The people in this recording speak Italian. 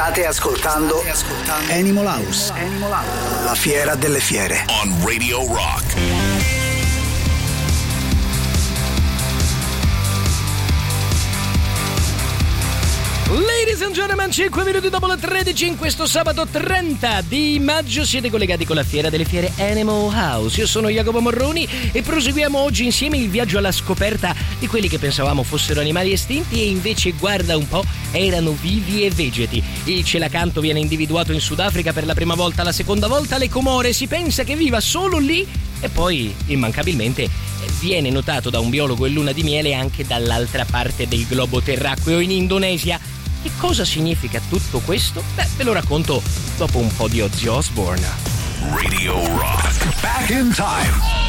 State ascoltando Animal House, la fiera delle fiere. On Radio Rock. Ladies and gentlemen, 5 minuti dopo le 13 in questo sabato 30 di maggio siete collegati con la Fiera delle Fiere Animal House. Io sono Jacopo Morroni e proseguiamo oggi insieme il viaggio alla scoperta di quelli che pensavamo fossero animali estinti e invece, guarda un po', erano vivi e vegeti. Il celacanto viene individuato in Sudafrica per la prima volta, la seconda volta alle Comore, si pensa che viva solo lì e poi immancabilmente viene notato da un biologo in luna di miele anche dall'altra parte del globo terracqueo, in Indonesia. Che cosa significa tutto questo? Beh, ve lo racconto dopo un po' di Ozzy Osbourne. Radio Rock. Back in time.